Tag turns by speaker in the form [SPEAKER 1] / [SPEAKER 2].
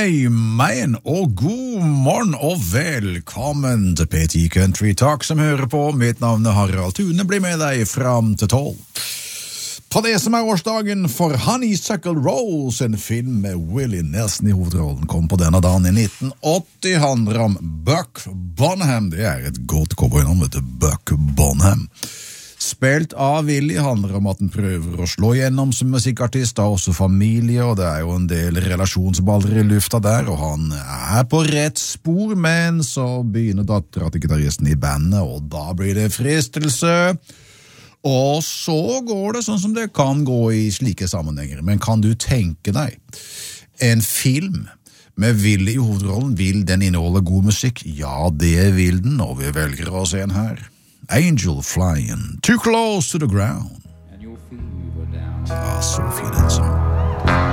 [SPEAKER 1] Amen, og god morgen og velkommen til PT Country Talk som hører på. Mitt navn er Harald Thune, blir med deg fram til 12. På det som er årsdagen for Honeysuckle Rose, en film med Willie Nelson i hovedrollen, kom på denne dagen i 1980, handler om Buck Bonham. Det er et godt cowboynavn, vet du, Buck Bonham. Spilt av Willie handler om at han prøver å slå gjennom som musikkartist, da også familie, og det er jo en del relasjonsballer i lufta der, og han er på rett spor, men så begynner datteren til gitaristen i bandet, og da blir det fristelse, og så går det sånn som det kan gå i slike sammenhenger. Men kan du tenke deg en film med Willie i hovedrollen? Vil den inneholde god musikk? Ja, det vil den, og vi velger å se en her. Angel Flying Too Close to the Ground.
[SPEAKER 2] And your feet were down.
[SPEAKER 1] Ja, så fin en sånn.